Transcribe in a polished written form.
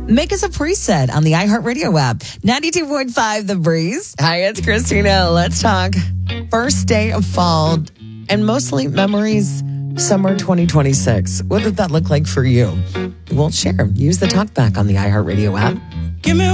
Make us a preset on the iHeartRadio app. 92.5 The Breeze. Hi, it's Christina. Let's talk first day of fall and mostly memories summer 2026. What did that look like for you? We'll share. Use the talkback on the iHeartRadio app. Give me